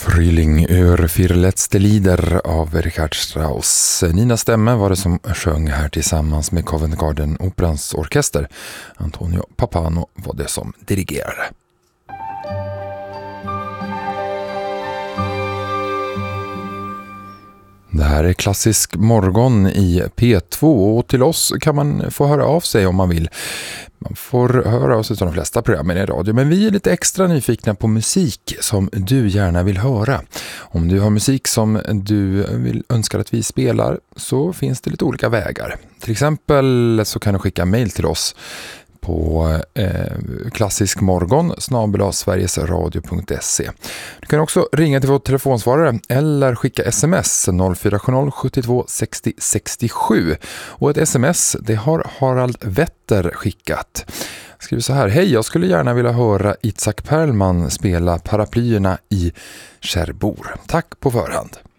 Frühling ur vier letzte Lieder av Richard Strauss. Nina Stämme var det som sjöng här tillsammans med Covent Garden Operans orkester. Antonio Papano var det som dirigerade. Det här är Klassisk morgon i P2 och till oss kan man få höra av sig om man vill. Man får höra av sig till de flesta programmen i radio, men vi är lite extra nyfikna på musik som du gärna vill höra. Om du har musik som du vill önska att vi spelar så finns det lite olika vägar. Till exempel så kan du skicka mejl till oss på klassiskmorgon@sverigesradio.se. Du kan också ringa till vår telefonsvarare eller skicka sms 0470 72 60 67. Och ett sms det har Harald Wetter skickat. Skriver så här: hej, jag skulle gärna vilja höra Itzhak Perlman spela Paraplyerna i Cherbourg. Tack på förhand.